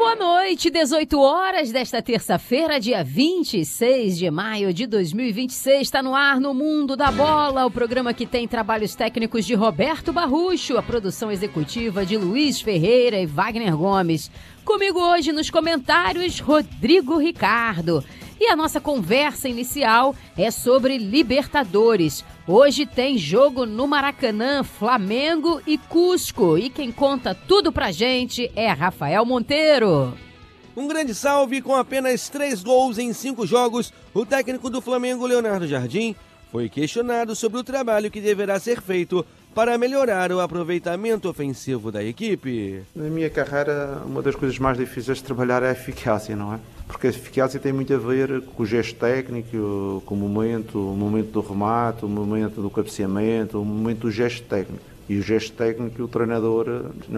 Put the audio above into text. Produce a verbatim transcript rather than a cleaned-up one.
Boa noite, dezoito horas desta terça-feira, dia vinte e seis de maio de dois mil e vinte e seis. Está no ar no Mundo da Bola, o programa que tem trabalhos técnicos de Roberto Barrucho, a produção executiva de Luiz Ferreira e Wagner Gomes. Comigo hoje nos comentários, Rodrigo Ricardo. E a nossa conversa inicial é sobre Libertadores. Hoje tem jogo no Maracanã, Flamengo e Cusco. E quem conta tudo pra gente é Rafael Monteiro. Um grande salve. Com apenas três gols em cinco jogos, o técnico do Flamengo, Leonardo Jardim, foi questionado sobre o trabalho que deverá ser feito para melhorar o aproveitamento ofensivo da equipe. Na minha carreira, uma das coisas mais difíceis de trabalhar é a eficácia, não é? Porque a eficácia tem muito a ver com o gesto técnico, com o momento, o momento do remate, o momento do cabeceamento, o momento do gesto técnico. E o gesto técnico, o treinador, na